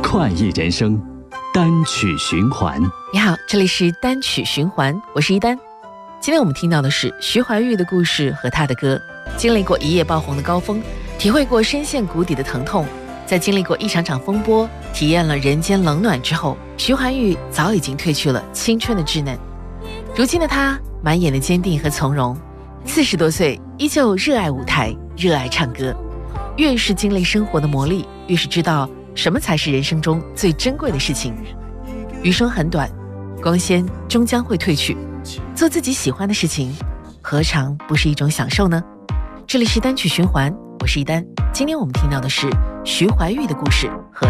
快意人生，单曲循环。 你好，这里是单曲循环，我是一丹。今天我们听到的是徐怀钰的故事和他的歌。经历过一夜爆红的高峰，体会过深陷谷底的疼痛，在经历过一场场风波，体验了人间冷暖之后，徐怀钰早已经褪去了青春的稚嫩。如今的他满眼的坚定和从容，40多岁依旧热爱舞台，热爱唱歌。越是经历生活的磨砺，越是知道什么才是人生中最珍贵的事情。余生很短，光鲜终将会褪去，做自己喜欢的事情，何尝不是一种享受呢？这里是单曲循环，我是一丹。今天我们听到的是徐怀钰的故事和